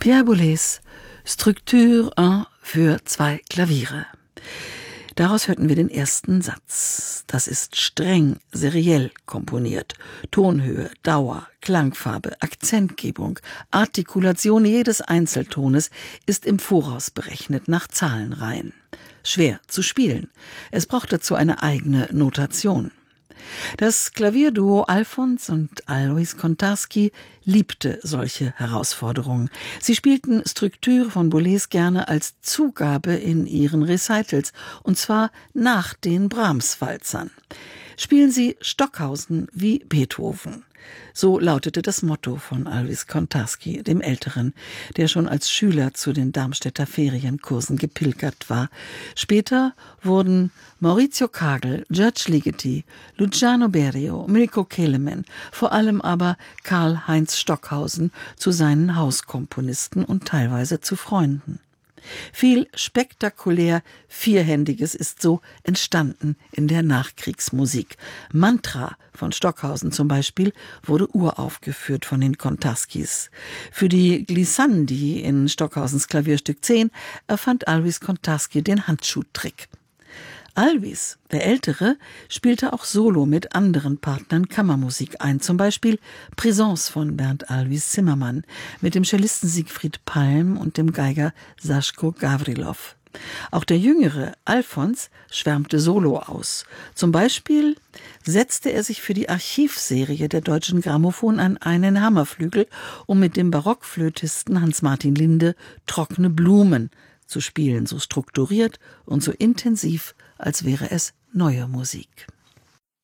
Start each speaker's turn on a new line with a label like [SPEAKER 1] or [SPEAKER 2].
[SPEAKER 1] Pierre Boulez, Structure 1 für 2 Klaviere. Daraus hörten wir den ersten Satz. Das ist streng, seriell komponiert. Tonhöhe, Dauer, Klangfarbe, Akzentgebung, Artikulation jedes Einzeltones ist im Voraus berechnet nach Zahlenreihen. Schwer zu spielen. Es braucht dazu eine eigene Notation. Das Klavierduo Alfons und Alois Kontarski liebte solche Herausforderungen. Sie spielten Structure von Boulez gerne als Zugabe in ihren Recitals, und zwar nach den Brahms-Walzern. Spielen Sie Stockhausen wie Beethoven. So lautete das Motto von Alois Kontarski, dem Älteren, der schon als Schüler zu den Darmstädter Ferienkursen gepilgert war. Später wurden Maurizio Kagel, George Ligeti, Luciano Berio, Mirko Kelemen, vor allem aber Karl-Heinz Stockhausen zu seinen Hauskomponisten und teilweise zu Freunden. Viel spektakulär Vierhändiges ist so entstanden in der Nachkriegsmusik. Mantra von Stockhausen zum Beispiel wurde uraufgeführt von den Kontarskis. Für die Glissandi in Stockhausens Klavierstück 10 erfand Alois Kontarski den Handschuhtrick. Alois, der Ältere, spielte auch solo mit anderen Partnern Kammermusik ein, zum Beispiel Présence von Bernd Alois Zimmermann mit dem Cellisten Siegfried Palm und dem Geiger Saschko Gavrilov. Auch der jüngere Alfons schwärmte solo aus. Zum Beispiel setzte er sich für die Archivserie der Deutschen Grammophon an einen Hammerflügel, um mit dem Barockflötisten Hans-Martin Linde Trockene Blumen zu spielen, so strukturiert und so intensiv, als wäre es neue Musik.